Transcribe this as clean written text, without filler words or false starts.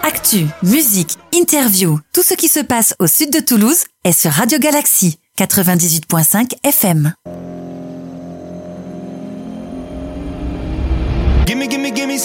Actu, musique, interview, tout ce qui se passe au sud de Toulouse est sur Radio Galaxy 98.5 FM. Gimme